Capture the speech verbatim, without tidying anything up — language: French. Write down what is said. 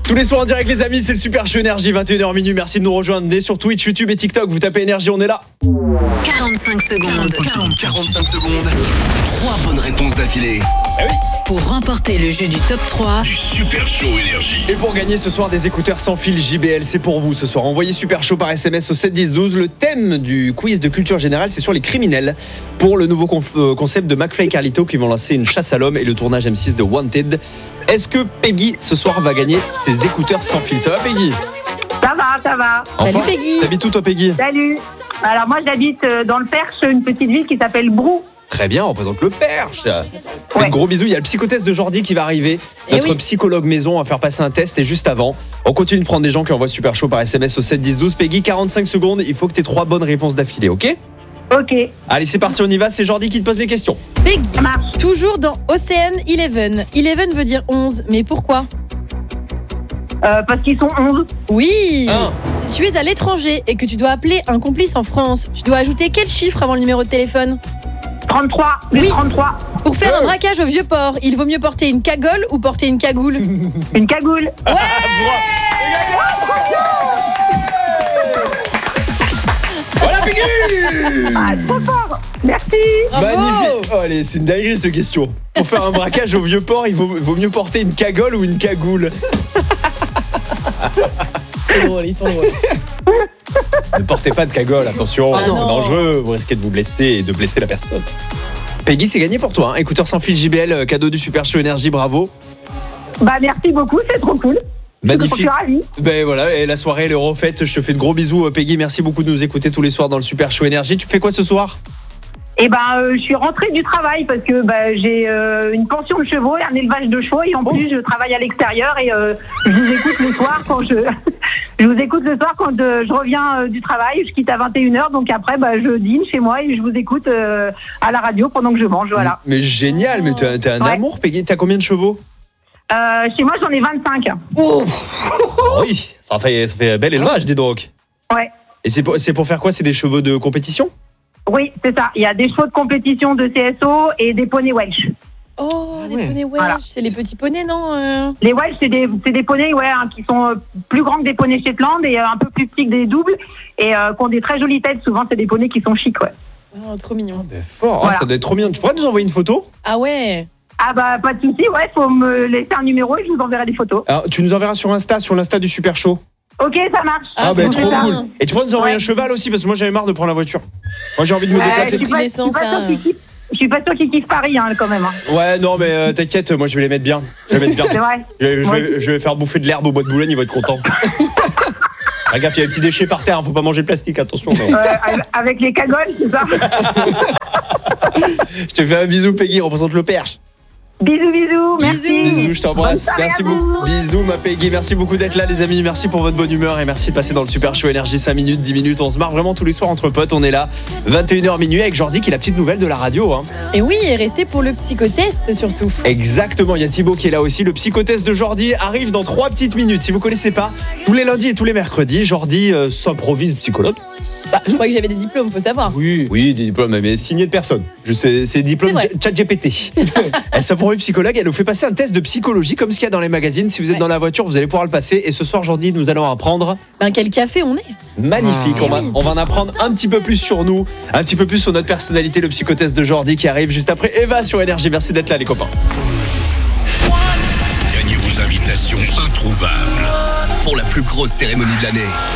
Tous les soirs en direct les amis, c'est le Super Show Énergie, vingt et une heures minuit. Merci de nous rejoindre. Dès sur Twitch, YouTube et TikTok, vous tapez Énergie, on est là. quarante-cinq secondes. quarante-cinq secondes. Trois bonnes réponses d'affilée. Eh oui. Pour remporter le jeu du top trois Du Super Show Énergie. Et pour gagner ce soir des écouteurs sans fil J B L, c'est pour vous ce soir. Envoyez Super Show par S M S au sept dix douze. Le thème du quiz de culture générale, c'est sur les criminels. Pour le nouveau conf- euh, concept de McFly et Carlito qui vont lancer une chasse à l'homme et le tournage M six de Wanted. Est-ce que Peggy ce soir va gagner ses écouteurs sans fil? Ça va Peggy? Ça va, ça va. Enfin, Salut Peggy. t'habites où toi Peggy? Salut. Alors moi j'habite euh, dans le Perche, une petite ville qui s'appelle Brou. Très bien, on représente le Perche. Faites Ouais. gros bisous. Il y a le psychotest de Jordi qui va arriver. Eh Notre oui. psychologue maison va faire passer un test. Et juste avant, on continue de prendre des gens qui envoient Super Show par S M S au sept dix douze. Peggy, quarante-cinq secondes. Il faut que tu aies trois bonnes réponses d'affilée, ok? Ok. Allez, c'est parti, on y va. C'est Jordi qui te pose les questions. Peggy, Ça marche. toujours dans Ocean Eleven. Eleven veut dire onze, mais pourquoi? Euh, parce qu'ils sont onze. Oui. Un. Si tu es à l'étranger et que tu dois appeler un complice en France, tu dois ajouter quel chiffre avant le numéro de téléphone? trente-trois. Plus Oui. trente-trois. Pour faire Euh. un braquage au vieux port, il vaut mieux porter une cagole ou porter une cagoule? Une cagoule. Voilà, Peggy. Ah, trop fort. Merci. Bravo. Magnifique. Oh, allez, c'est une dinguerie cette question. Pour faire un braquage au vieux port, il vaut, vaut mieux porter une cagole ou une cagoule? C'est drôle, ils sont drôles. Ne portez pas de cagole, attention. Ah c'est non. dangereux. Vous risquez de vous blesser et de blesser la personne. Peggy, c'est gagné pour toi. Hein. Écouteur sans fil J B L, cadeau du Super Show Énergie, bravo. Bah merci beaucoup, c'est trop cool. Je Magnifique. suis ravie. Ben voilà, et la soirée elle est refaite. Je te fais de gros bisous, Peggy. Merci beaucoup de nous écouter tous les soirs dans le Super Show Énergie. Tu fais quoi ce soir? Et ben euh, je suis rentrée du travail parce que bah, j'ai euh, une pension de chevaux et un élevage de chevaux et en plus je travaille à l'extérieur et euh, je vous écoute le soir quand je je vous écoute le soir quand euh, je reviens euh, du travail. Je quitte à vingt et une heures donc après bah, je dîne chez moi et je vous écoute euh, à la radio pendant que je mange. Voilà. Mais génial, mais t'es t'es un Ouais. amour, Peggy. T'as combien de chevaux? Euh, chez moi j'en ai vingt-cinq. Oh oui, ça fait, ça fait un bel élevage, dis donc. Ouais. Et c'est pour, c'est pour faire quoi? C'est des chevaux de compétition? Oui, c'est ça. Il y a des chevaux de compétition de C S O et des poneys Welsh. Oh, des ouais. poneys Welsh, Voilà. c'est les petits poneys, non euh Les Welsh, c'est des, c'est des poneys ouais, hein, qui sont euh, plus grands que des poneys Shetland et euh, un peu plus petits que des doubles et euh, qui ont des très jolies têtes. Souvent, c'est des poneys qui sont chics, ouais. Oh, trop mignon. Ben fort, Voilà. ah, ça doit être trop bien. Tu pourrais nous envoyer une photo? Ah ouais. Ah bah, pas de souci, ouais, faut me laisser un numéro et je vous enverrai des photos. Alors, tu nous enverras sur Insta, sur l'Insta du Super Show. Ok, ça marche. Ah, ben trop trop bien. cool. Et tu pourrais nous envoyer Ouais. un cheval aussi, parce que moi j'avais marre de prendre la voiture. Moi j'ai envie de me Ouais, déplacer. je suis pas, je suis l'essence, pas là. sûre qu'il kiffe- je suis pas sûre qu'il kiffe Paris, hein, quand même. hein. Ouais, non, mais euh, t'inquiète, moi je vais les mettre bien. Je vais les mettre C'est bien. vrai. Je, vais- je Ouais. vais, je vais faire bouffer de l'herbe au bois de Boulogne, il va être content. Ah, gaffe, il y a des petits déchets par terre, hein, faut pas manger le plastique, attention. non. Euh, avec les cagoles, c'est ça. Je te fais un bisou, Peggy, représente le Perche. Bisous, bisous, merci. Bisous, je t'embrasse. Bonne soirée Merci à vous. beaucoup. Bisous, ma Peggy. Merci beaucoup d'être là, les amis. Merci pour votre bonne humeur et merci de passer dans le Super Show Énergie. cinq minutes, dix minutes. On se marre vraiment tous les soirs entre potes. On est là. vingt et une heures minuit avec Jordi qui est la petite nouvelle de la radio. Hein. Et oui, et restez pour le psychotest surtout. Exactement. Il y a Thibaut qui est là aussi. Le psychotest de Jordi arrive dans trois petites minutes. Si vous connaissez pas, tous les lundis et tous les mercredis, Jordi euh, s'improvise psychologue. Bah, je croyais que j'avais des diplômes, faut savoir. Oui, oui, des diplômes, mais signés de personne. Je sais, c'est diplôme C'est vrai. chat G P T. Elle s'improvise psychologue. Elle nous fait passer un test de psychologie comme ce qu'il y a dans les magazines. Si vous êtes Ouais. dans la voiture, vous allez pouvoir le passer. Et ce soir, Jordi, nous allons apprendre. Ben, quel café on est? Magnifique, on va, oui. on va en apprendre un petit peu plus sur nous, un petit peu plus sur notre personnalité, le psychotest de Jordi qui arrive juste après Eva sur Énergie. Merci d'être là les copains. Gagnez vos invitations introuvables pour la plus grosse cérémonie de l'année.